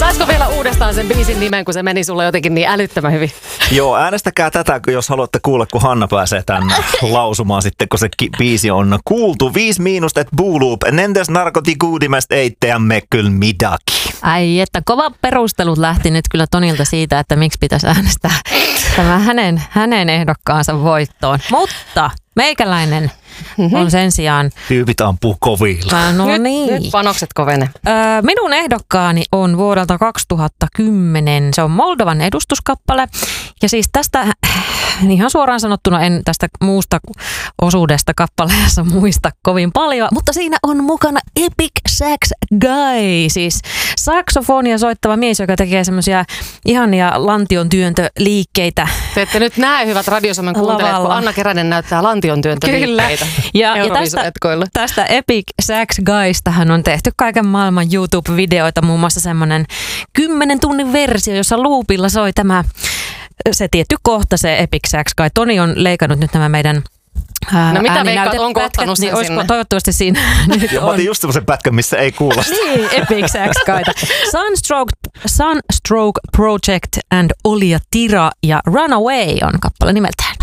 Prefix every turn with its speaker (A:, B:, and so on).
A: Saisiko vielä uudestaan sen biisin nimen, kun se meni sulle jotenkin niin älyttömän hyvin?
B: Joo, äänestäkää tätä, jos haluatte kuulla, kun Hanna pääsee tänne lausumaan sitten, kun se biisi on kuultu. 5 miinusta, et Booloop. Nendes narkotikuudimest eitteämme kyllä midaki.
C: Ai että kova perustelut lähti nyt kyllä Tonilta siitä, että miksi pitäisi äänestää tämä hänen ehdokkaansa voittoon. Mutta meikäläinen on sen sijaan...
B: Tyypit ampuu kovilla.
C: No niin.
A: Nyt panokset kovene.
C: Minun ehdokkaani on vuodelta 2010. Se on Moldovan edustuskappale. Ja siis tästä, ihan suoraan sanottuna en tästä muusta osuudesta kappaleessa muista kovin paljon. Mutta siinä on mukana Epic Sax Guy. Siis saksofonia soittava mies, joka tekee semmoisia ihania lantion työntöliikkeitä.
A: Te ette nyt näe, hyvät Radiosomen kuuntelijat, kun Anna Keränen näyttää lantion työntöliikkeitä.
C: Ja tästä Epic Sax Guystahan on tehty kaiken maailman YouTube-videoita, muun muassa semmoinen 10 tunnin versio, jossa loopilla soi se tietty kohta, se Epic Sax Guy. Toni on leikannut nyt nämä meidän
A: no mitä veikkaat, onko ottanut sen
C: niin
A: sinne?
C: Toivottavasti siinä nyt
B: ja mä otin just semmoisen pätkän, missä ei kuulla.
C: Niin, Epic Sax Guyta. Sunstroke Project and Olia Tira ja Runaway on kappale nimeltään.